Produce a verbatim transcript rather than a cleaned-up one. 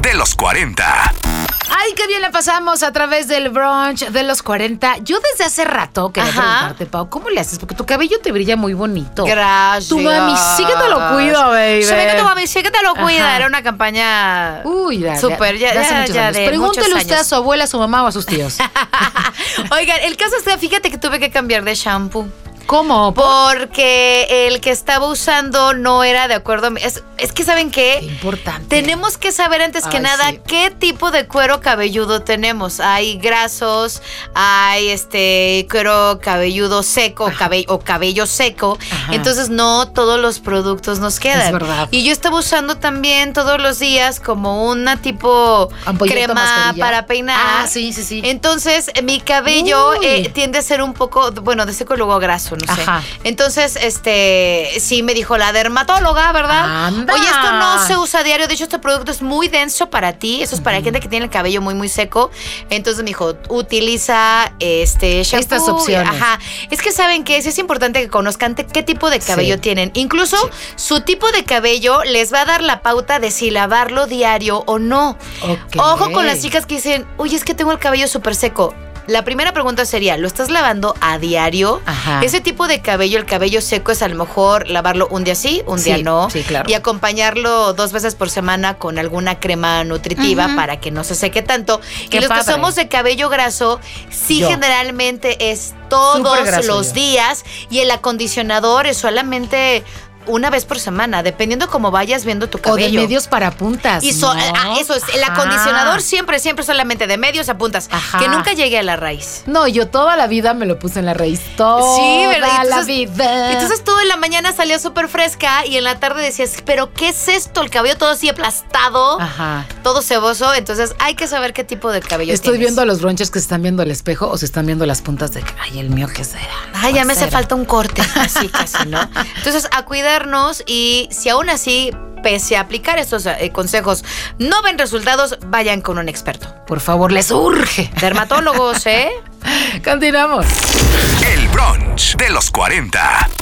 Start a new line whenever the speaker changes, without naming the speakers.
de los cuarenta.
Ay, qué bien la pasamos a través del brunch de los cuarenta. Yo desde hace rato quería
Ajá.
preguntarte, Pau, ¿cómo le haces? Porque tu cabello te brilla muy bonito.
Gracias.
Tu mami sí que te lo cuida, baby.
Sí que tu mami sí que te lo cuida.
Ajá.
Era una campaña
Uy, ya,
súper, ya,
de hace
ya,
muchos
ya
años.
de
Pregúntele
muchos
usted a
años.
su abuela, a su mamá o a sus tíos.
Oigan, el caso es que fíjate que tuve que cambiar de shampoo.
¿Cómo?
Porque el que estaba usando no era de acuerdo a mí. Es, es que, ¿saben qué?
Qué importante.
Tenemos que saber antes que
Ay,
nada
sí.
qué tipo de cuero cabelludo tenemos. Hay grasos, hay este cuero cabelludo seco cabe- o cabello seco.
Ajá.
Entonces no todos los productos nos quedan.
Es verdad.
Y yo estaba usando también todos los días como una tipo
Ampolleta,
crema
mascarilla.
para peinar.
Ah, sí, sí, sí.
Entonces mi cabello
Uy.
eh, tiende a ser un poco, bueno, de seco y luego graso, no sé.
Ajá.
Entonces, este, sí me dijo la dermatóloga, ¿verdad?
Anda.
Oye, esto no se usa a diario. De hecho, este producto es muy denso para ti. Eso es para gente que tiene el cabello muy, muy seco. Entonces me dijo, utiliza este shampoo.
Estas opciones.
Ajá. Es que saben que es importante que conozcan te- qué tipo de cabello
Sí.
tienen. Incluso su tipo de cabello les va a dar la pauta de si lavarlo diario o no.
Ok.
Ojo con las chicas que dicen, oye, es que tengo el cabello súper seco. La primera pregunta sería, ¿lo estás lavando a diario?
Ajá.
Ese tipo de cabello, el cabello seco, es a lo mejor lavarlo un día sí, un
Sí,
día no.
sí, claro.
Y acompañarlo dos veces por semana con alguna crema nutritiva
Ujú.
para que no se seque tanto.
Qué
y los
padre.
que somos de cabello graso, sí
Yo.
generalmente es todos
Súper graso
los
yo.
días. Y el acondicionador es solamente una vez por semana, dependiendo cómo vayas viendo tu
O
cabello.
de medios para puntas.
Y so-
¿no?
ah, eso es, el
Ajá.
acondicionador siempre, siempre solamente de medios a puntas.
Ajá.
Que nunca llegue a la raíz.
No, yo toda la vida me lo puse en la raíz. Toda
Sí, ¿verdad? Y
la
entonces-
vida.
Entonces todo en la mañana salió súper fresca y en la tarde decías, ¿pero qué es esto? El cabello todo así aplastado,
Ajá.
todo ceboso. Entonces hay que saber qué tipo de cabello
Estoy
tienes.
viendo a los bronches que se están viendo al espejo o se están viendo las puntas de que, ay, el mío, ¿qué será?
Ay, ya me hace
¿Cuál será?
falta un corte, así casi, ¿no? Entonces, a cuidarnos y si aún así, pese a aplicar estos eh, consejos, no ven resultados, vayan con un experto.
Por favor, les urge.
Dermatólogos, ¿eh?
Continuamos.
El brunch de los cuarenta.